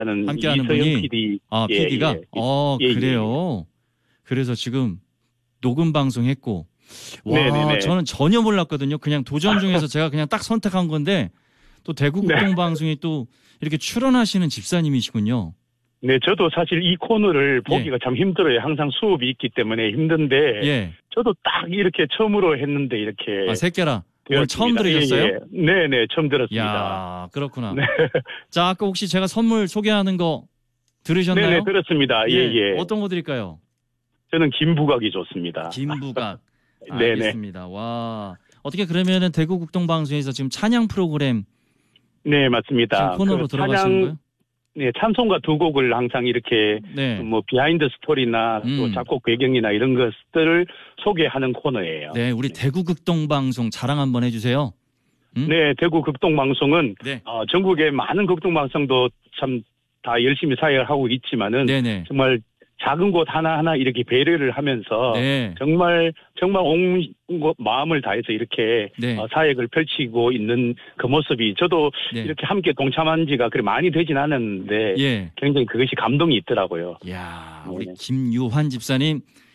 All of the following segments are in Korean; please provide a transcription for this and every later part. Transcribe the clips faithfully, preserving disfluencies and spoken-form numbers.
함께하는 이서영 분이 피디. 아 예, 피디가 예. 어 예, 예. 그래요. 그래서 지금 녹음 방송했고 와 네네네. 저는 전혀 몰랐거든요. 그냥 도전 중에서 제가 그냥 딱 선택한 건데 또 대구극동방송이 또 이렇게 출연하시는 집사님이시군요. 네, 저도 사실 이 코너를 예. 보기가 참 힘들어요. 항상 수업이 있기 때문에 힘든데 예. 저도 딱 이렇게 처음으로 했는데 이렇게 아 새끼라 오늘 되었습니다. 처음 들으셨어요? 예, 예. 네네, 처음 들었습니다. 야 그렇구나. 네. 자 아까 혹시 제가 선물 소개하는 거 들으셨나요? 네네, 들었습니다. 예, 예. 어떤 거 드릴까요? 저는 김부각이 좋습니다. 김부각. 네네. 알겠습니다. 와 어떻게 그러면은 대구극동방송에서 지금 찬양 프로그램 네, 맞습니다. 지금 코너로 그 들어가시는 찬양, 거예요? 네, 찬송가 두 곡을 항상 이렇게 네. 뭐 비하인드 스토리나 음. 또 작곡 배경이나 이런 것들을 소개하는 코너예요. 네, 우리 대구극동방송 자랑 한번 해주세요. 음? 네, 대구 극동방송은 네. 어, 전국의 많은 극동방송도 참 다 열심히 사역을 하고 있지만은 네네. 정말 작은 곳 하나하나 이렇게 배려를 하면서 네. 정말 정말 온 마음을 다해서 이렇게 네. 어, 사역을 펼치고 있는 그 모습이 저도 네. 이렇게 함께 동참한 지가 그렇게 많이 되진 않았는데 예. 굉장히 그것이 감동이 있더라고요. 야, 네. 우리 김유환 집사님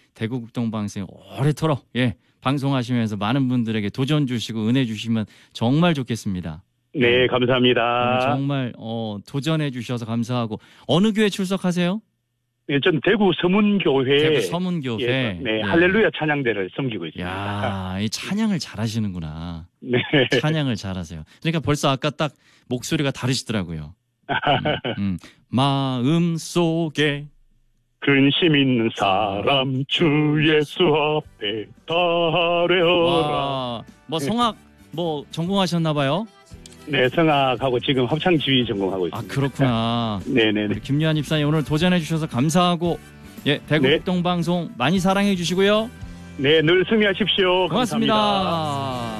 대구극동방송 오래도록 예 방송하시면서 많은 분들에게 도전 주시고 은혜 주시면 정말 좋겠습니다. 네, 감사합니다. 정말 어, 도전해 주셔서 감사하고 어느 교회 출석하세요? 네, 전 대구 서문교회 대구 서문교회. 예, 네, 예. 할렐루야 찬양대를 섬기고 있습니다. 야, 이 찬양을 잘하시는구나. 네. 찬양을 잘하세요. 그러니까 벌써 아까 딱 목소리가 다르시더라고요. 음, 음. 마음 속에 근심 있는 사람 주 예수 앞에 달려라. 와, 뭐 성악 뭐 전공하셨나 봐요? 네, 성악하고 지금 합창지휘 전공하고 아 있습니다. 그렇구나. 네네네. 우리 김유한 집사님 오늘 도전해 주셔서 감사하고 예 대구극동방송 많이 사랑해 주시고요. 네, 늘 승리하십시오. 고맙습니다. 감사합니다.